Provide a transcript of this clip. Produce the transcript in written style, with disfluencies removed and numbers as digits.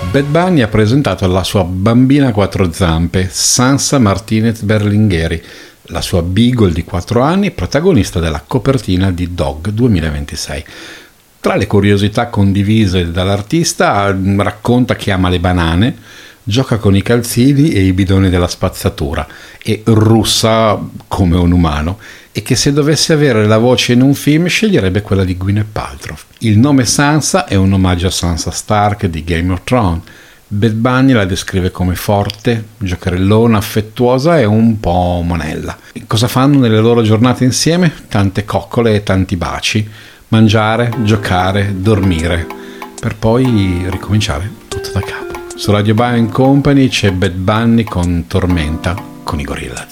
Bad Bunny ha presentato la sua bambina a quattro zampe, Sansa Martinez Berlingueri, la sua Beagle di 4 anni, protagonista della copertina di Dog 2026. Tra le curiosità condivise dall'artista, racconta che ama le banane, gioca con i calzini e i bidoni della spazzatura e russa come un umano, e che se dovesse avere la voce in un film sceglierebbe quella di Gwyneth Paltrow. Il nome Sansa è un omaggio a Sansa Stark di Game of Thrones. Bad Bunny la descrive come forte, giocherellona, affettuosa e un po' monella. E cosa fanno nelle loro giornate insieme? Tante coccole e tanti baci, mangiare, giocare, dormire, per poi ricominciare tutto da capo. Su Radio Bang Company c'è Bad Bunny con Tormenta con i Gorillaz.